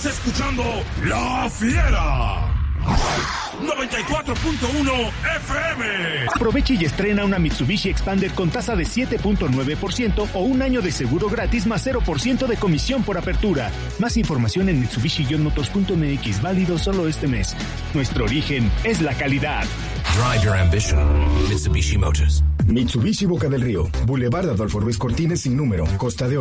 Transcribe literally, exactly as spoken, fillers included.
Estás escuchando La Fiera. noventa y cuatro punto uno F M. Aprovecha y estrena una Mitsubishi Expander con tasa de siete punto nueve por ciento o un año de seguro gratis más cero por ciento de comisión por apertura. Más información en mitsubishi motors punto m x, válido solo este mes. Nuestro origen es la calidad. Drive your ambition. Mitsubishi Motors. Mitsubishi Boca del Río, Boulevard Adolfo Ruiz Cortines sin número, Costa de